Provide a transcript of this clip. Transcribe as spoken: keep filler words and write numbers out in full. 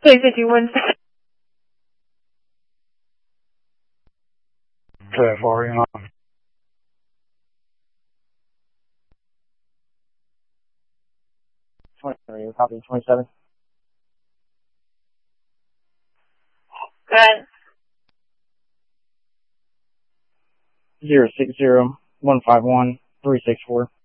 Please, if you would. Okay, far on. twenty-three, copy twenty-seven. Good. Zero six zero one five one three six four.